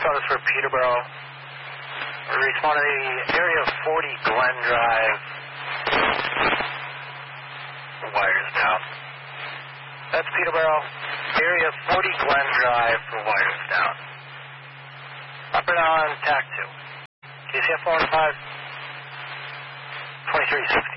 This for Peterborough. We're responding to the area 40 Glen Drive. Wires down. That's Peterborough. Area 40 Glen Drive for wires down. Up and on, TAC 2. KCF 415. 2360.